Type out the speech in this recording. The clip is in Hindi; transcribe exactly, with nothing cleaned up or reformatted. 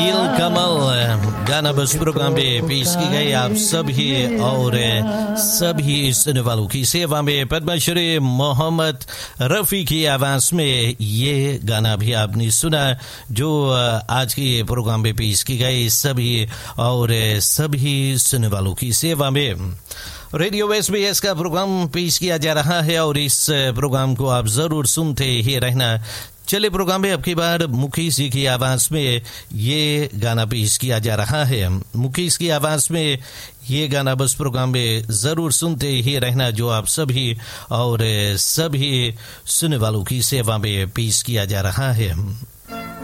नील कमल गाना बस प्रोग्राम में पेश की गई आप सभी और सभी सुनने वालों की सेवा में पद्मश्री मोहम्मद रफ़ी की आवाज में ये गाना भी आपने सुना जो आज के प्रोग्राम में पेश की गई सभी और सभी सुनने वालों की सेवा में। रेडियो एस बी एस का प्रोग्राम पेश किया जा रहा है और इस प्रोग्राम को आप जरूर सुनते ही रहना। चले प्रोग्राम में अब की बार मुकेश जी की आवाज में ये गाना पेश किया जा रहा है। मुकेश की आवाज में ये गाना बस प्रोग्राम में जरूर सुनते ही रहना जो आप सभी और सभी सुनने वालों की सेवा में पेश किया जा रहा है।